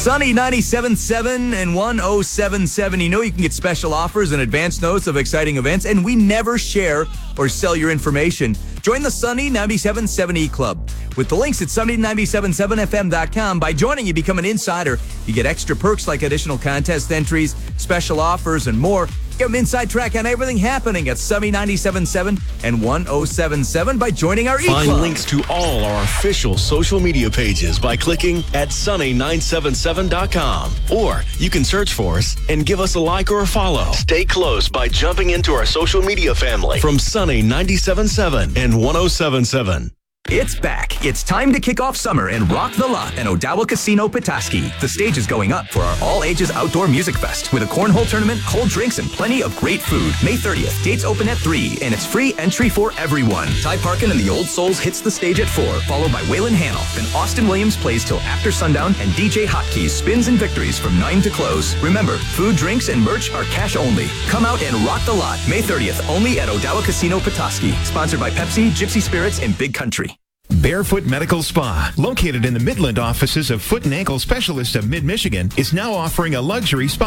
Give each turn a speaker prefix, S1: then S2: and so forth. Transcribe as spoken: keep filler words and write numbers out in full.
S1: Sunny ninety-seven point seven and one oh seven point seven. You know you can get special offers and advance notes of exciting events, and we never share or sell your information. Join the Sunny ninety-seven point seven E Club. With the links at sunny ninety-seven point seven f m dot com. By joining, you become an insider. You get extra perks like additional contest entries, special offers, and more. Get an inside track on everything happening at Sunny ninety-seven point seven and one oh seven point seven by joining our E-Club.
S2: Find links to all our official social media pages by clicking at sunny nine seven seven dot com. Or you can search for us and give us a like or a follow. Stay close by jumping into our social media family from Sunny ninety-seven point seven and one oh seven point seven.
S1: It's back. It's time to kick off summer and rock the lot at Odawa Casino Petoskey. The stage is going up for our all-ages outdoor music fest with a cornhole tournament, cold drinks, and plenty of great food. May thirtieth, dates open at three, and it's free entry for everyone. Ty Parkin and the Old Souls hits the stage at four, followed by Waylon Hanoff. Then Austin Williams plays till after sundown, and D J Hotkeys spins and victories from nine to close. Remember, food, drinks, and merch are cash only. Come out and rock the lot. May thirtieth, only at Odawa Casino Petoskey. Sponsored by Pepsi, Gypsy Spirits, and Big Country.
S3: Barefoot Medical Spa, located in the Midland offices of Foot and Ankle Specialists of Mid-Michigan, is now offering a luxury spa